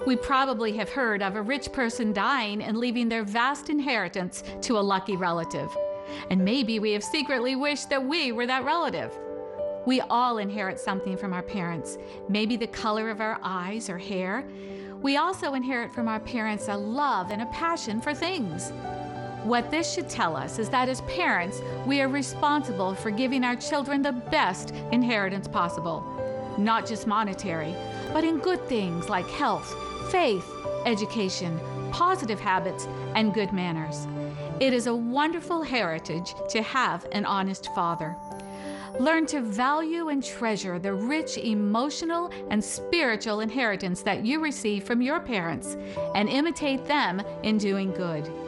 We probably have heard of a rich person dying and leaving their vast inheritance to a lucky relative. And maybe we have secretly wished that we were that relative. We all inherit something from our parents, maybe the color of our eyes or hair. We also inherit from our parents a love and a passion for things. What this should tell us is that as parents, we are responsible for giving our children the best inheritance possible. Not just monetary, but in good things like health, faith, education, positive habits, and good manners. It is a wonderful heritage to have an honest father. Learn to value and treasure the rich emotional and spiritual inheritance that you receive from your parents and imitate them in doing good.